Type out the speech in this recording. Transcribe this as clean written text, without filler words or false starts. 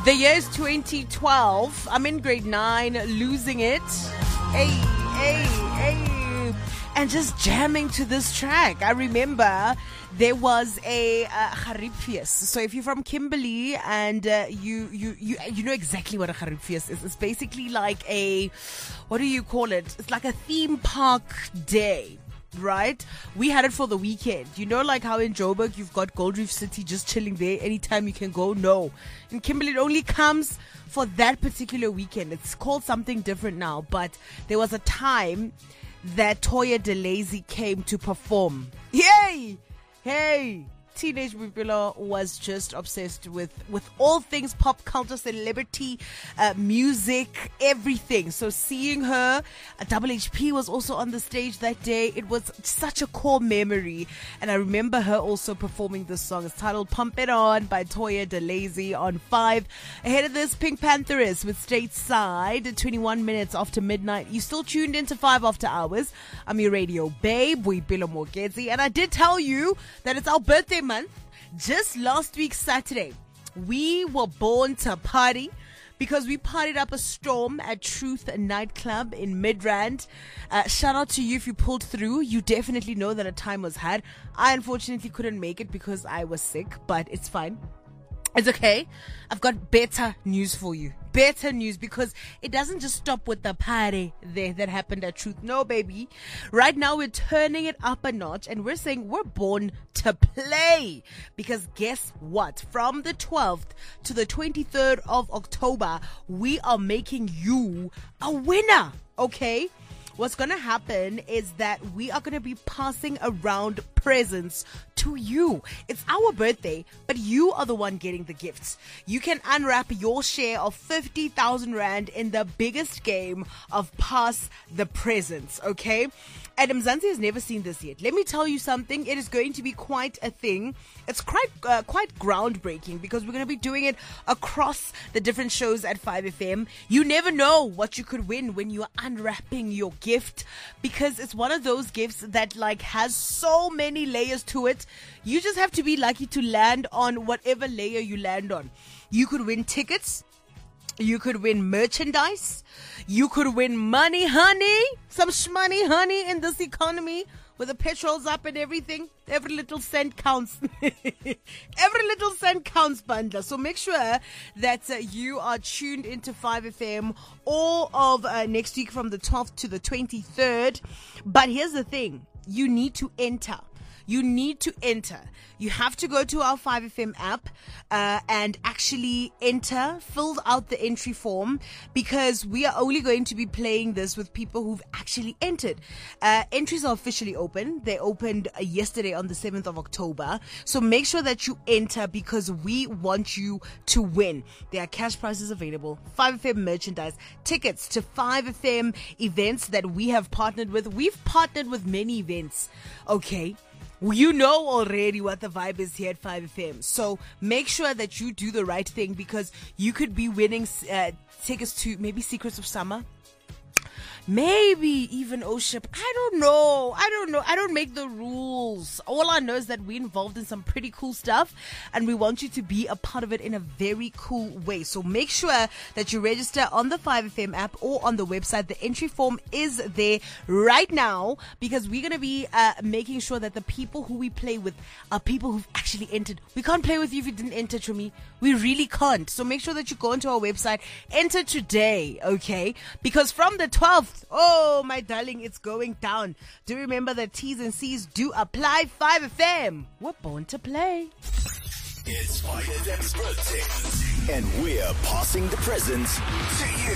The year is 2012. I'm in grade 9, losing it. Hey. And just jamming to this track. I remember there was a Gariepfees. So if you're from Kimberley and you know exactly what a Gariepfees is. It's basically like a, what do you call it? It's like a theme park day. Right? We had it for the weekend. You know, like how in Joburg you've got Gold Reef City just chilling there anytime you can go? No. In Kimberley, it only comes for that particular weekend. It's called something different now, but there was a time that Toya DeLazy came to perform. Yay! Hey! Teenage Boipelo was just obsessed with all things pop culture, celebrity, music, everything. So seeing her, Double HP was also on the stage that day. It was such a core memory. And I remember her also performing this song. It's titled Pump It On by Toya DeLazy on 5. Ahead of this, Pink Pantheress with Stateside, 21 minutes after midnight. You still tuned into 5 After Hours. I'm your radio babe, Boipelo Moketsi. And I did tell you that it's our birthday month. Just last week Saturday, we were born to party because we partied up a storm at Truth Nightclub in Midrand. Shout out to you if you pulled through. You definitely know that a time was had. I unfortunately couldn't make it because I was sick, but it's fine. It's okay. I've got better news for you. Better news, because it doesn't just stop with the party there that happened at Truth. No, baby. Right now we're turning it up a notch and we're saying we're born to play. Because guess what? From the 12th to the 23rd of October, we are making you a winner. Okay? What's going to happen is that we are going to be passing around presents to you. It's our birthday, but you are the one getting the gifts. You can unwrap your share of 50,000 Rand in the biggest game of Pass the Presents, okay? Adam Zanzi has never seen this yet. Let me tell you something. It is going to be quite a thing. It's quite groundbreaking because we're going to be doing it across the different shows at 5FM. You never know what you could win when you are unwrapping your gift, because it's one of those gifts that like has so many layers to it. You just have to be lucky to land on whatever layer you land on. You could win tickets. You could win merchandise. You could win money, honey. Some shmoney, honey, in this economy with the petrols up and everything. Every little cent counts. Every little cent counts, bundler. So make sure that you are tuned into 5FM all of next week from the 12th to the 23rd. But here's the thing. You need to enter. You need to enter. You have to go to our 5FM app and actually enter, fill out the entry form, because we are only going to be playing this with people who've actually entered. Entries are officially open. They opened yesterday on the 7th of October. So make sure that you enter because we want you to win. There are cash prizes available, 5FM merchandise, tickets to 5FM events that we have partnered with. We've partnered with many events, okay? You know already what the vibe is here at 5FM. So make sure that you do the right thing, because you could be winning tickets to maybe Secrets of Summer. Maybe even Oship. I don't know. I don't make the rules. All I know is that we're involved in some pretty cool stuff and we want you to be a part of it in a very cool way. So make sure that you register on the 5FM app or on the website. The entry form is there right now, because we're going to be making sure that the people who we play with are people who've actually entered. We can't play with you if you didn't enter, to me. We really can't. So make sure that you go onto our website, enter today, okay? Because from the 12th, oh, my darling, it's going down. Do remember that T's and C's do apply. 5FM. We're born to play. It's 5FM's birthday, and we're passing the presents to you.